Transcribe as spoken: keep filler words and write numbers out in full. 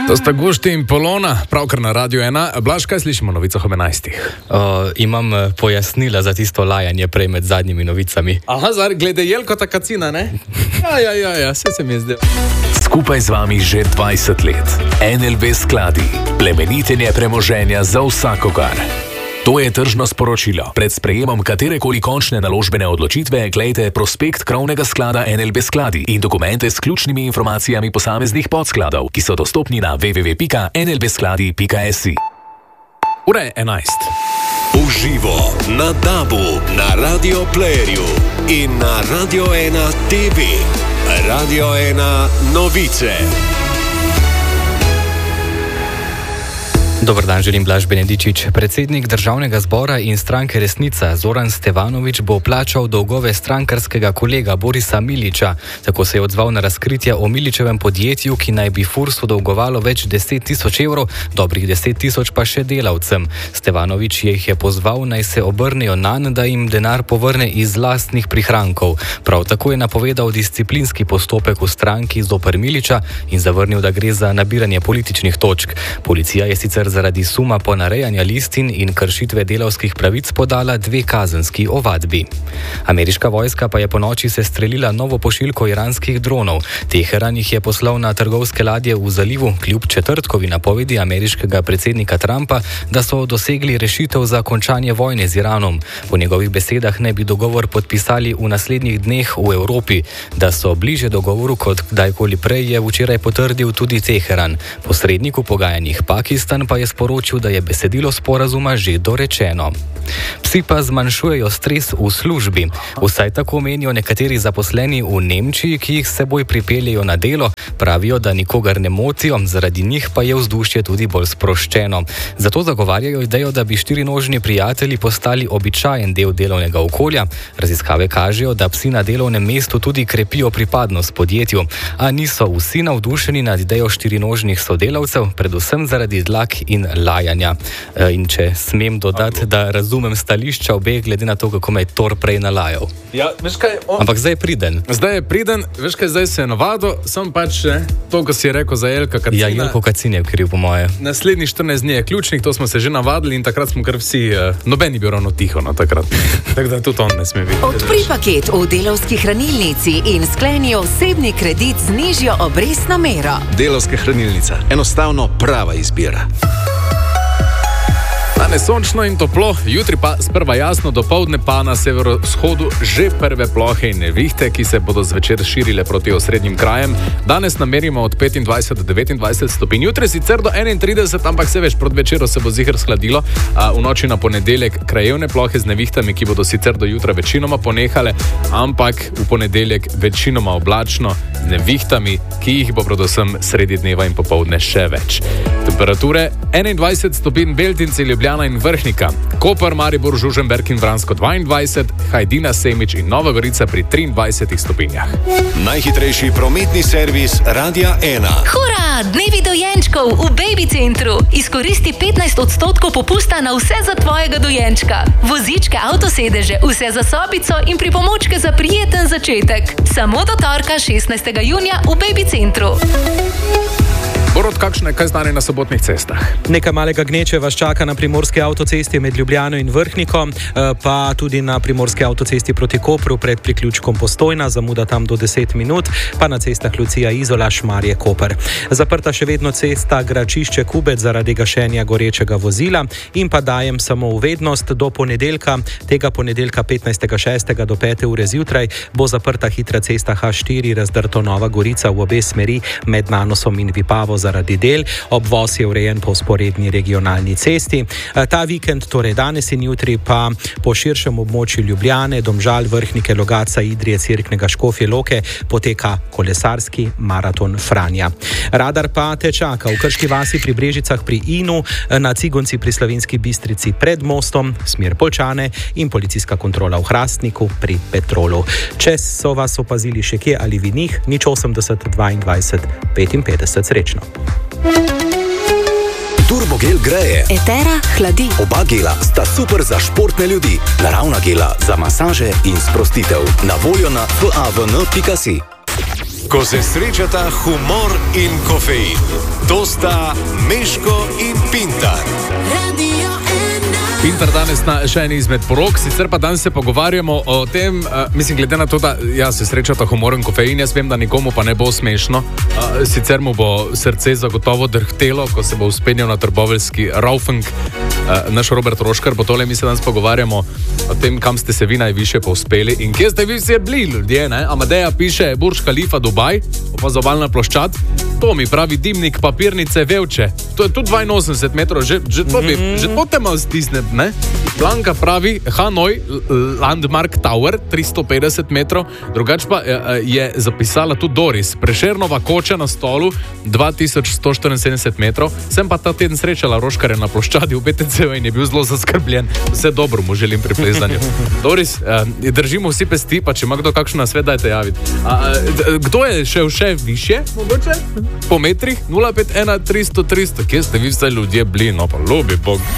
To sta Gušti in Polona, pravkar na Radio ena. Blaž, kaj slišimo o novicah ob enajstih? Uh, imam pojasnila za tisto lajanje prej med zadnjimi novicami. Aha, zdaj, glede Jelko ta kacina, ne? Ja, ja, ja, ja, vse se mi je zdelo. Skupaj z vami že dvajset let. N L B skladi. Plemenitenje premoženja za vsakogar. To je tržno sporočilo. Pred sprejemom katerekoli končne naložbene odločitve glejte prospekt krovnega sklada N L B skladi in dokumente s ključnimi informacijami posameznih podskladov, ki so dostopni na w w w pika n l b skladi pika s i. Ura je enajst. Uživo na Dabu, na Radio Playerju in na Radio ena T V. Radio ena novice. Dobar dan, želim Blaž Benedičič. Predsednik Državnega zbora in stranke Resnica Zoran Stevanović bo plačal dolgove strankarskega kolega Borisa Miliča. Tako se je odzval na razkritje o Miličevem podjetju, ki naj bi Fursu dolgovalo več deset tisoč evrov, dobrih deset tisoč pa še delavcem. Stevanović jih je pozval, naj se obrnejo nanj, da jim denar povrne iz lastnih prihrankov. Prav tako je napovedal disciplinski postopek v stranki zoper Miliča in zavrnil, da gre za nabiranje političnih točk. Policija je sicer zaradi suma ponarejanja listin in kršitve delavskih pravic podala dve kazenski ovadbi. Ameriška vojska pa je ponoči sestrelila novo pošiljko iranskih dronov. Teheran jih je poslal na trgovske ladje v zalivu, kljub četrtkovi napovedi ameriškega predsednika Trumpa, da so dosegli rešitev za končanje vojne z Iranom. Po njegovih besedah ne bi dogovor podpisali v naslednjih dneh v Evropi. Da so bliže dogovoru kot kdajkoli prej, je včeraj potrdil tudi Teheran. Posrednik v pogajanjih Pakistan pa je sporočil, da je besedilo sporazuma že dorečeno. Psi pa zmanjšujejo stres v službi. Vsaj tako menijo nekateri zaposleni v Nemčiji, ki jih s seboj pripeljejo na delo. Pravijo, da nikogar ne motijo, zaradi njih pa je vzdušje tudi bolj sproščeno. Zato zagovarjajo idejo, da bi štirinožni prijatelji postali običajen del delovnega okolja. Raziskave kažejo, da psi na delovnem mestu tudi krepijo pripadnost podjetju. A niso vsi navdušeni nad idejo štirinožnih sodelavcev, predvsem zaradi dlak in lajanja. In če smem dodati, da razumem stališča obeh, glede na to, kako me je Tor prej nalajal. Ja, veš kaj, on... Ampak zdaj je priden. Zdaj je priden, veš kaj, zdaj se je navadil, sem pač ne, to, ko si je rekel za Jelka Kacina. Ja, Jelko Kacin je kriv, po moje. Naslednji štirinajst dni je ključnih, to smo se že navadili in takrat smo kar vsi, uh, noben je bil ravno tiho, no takrat. Tako da tudi on ne sme biti. Odpri paket v Delavski hranilnici in skleni osebni kredit z nižjo obrestno mero. Delavska hranilnica, enostavno prava izbira. Danes sončno in toplo, jutri pa sprva jasno, dopoldne pa na severovzhodu že prve plohe in nevihte, ki se bodo zvečer širile proti osrednjim krajem. Danes namerimo od petindvajset do devetindvajset stopinj, jutri sicer do enaintrideset, ampak se veš, proti večeru se bo ziher shladilo. A v noči na ponedeljek krajevne plohe z nevihtami, ki bodo sicer do jutra večinoma ponehale, ampak v ponedeljek večinoma oblačno z nevihtami, ki jih bo predvsem sredi dneva in popoldne še več. Temperature enaindvajset stopinj Beltinci, Ljubljana in Vrhnika, Koper, Maribor, Žužemberk in Vransko dvaindvajset, Hajdina, Semič in Nova Gorica pri triindvajsetih stopinjah. Najhitrejši prometni servis Radia ena. Hura! Dnevi dojenčkov v Baby Centru. Izkoristi petnajst odstotkov popusta na vse za tvojega dojenčka. Vozičke, avtosedeže, vse za sobico in pripomočke za prijeten začetek. Samo do torka šestnajstega junija v Baby Centru. Borod, kakšno je kaj znane na sobotnih cestah? Nekaj malega gneče vas čaka na primorski avtocesti med Ljubljano in Vrhnikom, pa tudi na primorski avtocesti proti Kopru pred priključkom Postojna, zamuda tam do deset minut, pa na cestah Lucija, Izola, Šmarje, Koper. Zaprta še vedno cesta Gračišče Kubec zaradi gašenja gorečega vozila in pa dajem samo uvednost do ponedeljka, tega ponedeljka petnajstega šestega do pete ure zjutraj bo zaprta hitra cesta H štiri razdrto Nova Gorica v obe smeri med Nanosom in Vipavo zaradi del. Obvoz je urejen po sporedni regionalni cesti. Ta vikend, torej danes in jutri, pa po širšem območju Ljubljane, Domžal, Vrhnike, Logatca, Idrije, Cerknega, Škofje Loke poteka kolesarski maraton Franja. Radar pa te čaka v Krški vasi pri Brežicah pri Inu, na Cigonci pri Slovenski Bistrici pred mostom, smer Poljčane in policijska kontrola v Hrastniku pri Petrolu. Če so vas opazili še kje ali v njih, nič osemdeset dvaindvajset petinpetdeset. Srečno. Turbogel greje. Etera hladi. Oba gela sta super za športne ljudi. Naravna gela za masaže in sprostitev. Na voljo na f a v n pika si. Ko se srečata humor in kofein. To sta Meško in Pintar. Pintar danes na še eni izmed porok, sicer pa danes se pogovarjamo o tem, uh, mislim, glede na to, da ja, se srečata humor in kofein, jaz vem, da nikomu pa ne bo smešno, uh, sicer mu bo srce zagotovo drhtelo, ko se bo uspenjal na trboveljski Raufeng. Uh, naš Robert Roškar bo tole, mi se danes pogovarjamo o tem, kam ste se vi najviše povspeli in kje ste vi vse bili ljudje, ne? Amadeja piše Burj Khalifa Dubaj, opazovalna ploščad, to mi pravi dimnik papirnice Vevče, to je tu dvainosemdeset metrov, že, že to bi, že to te malo stisne, ne? Blanka pravi Hanoi Landmark Tower, tristo petdeset metrov, drugač pa je zapisala tu Doris, Prešernova koča na stolu, dva tisoč sto štiriinsedemdeset metrov, sem pa ta teden srečala Roškare na ploščadi v B T C in je bil zelo zaskrbljen, vse dobro mu želim pri plezanju. Doris, držimo vsi pesti, pa če ima kdo kakšno nasvet, dajte javiti. A, kdo je šel še više, mogoče? Po metrih? nula pet ena tristo tristo, kje ste vi vse ljudje bili, no pa ljubi Bog.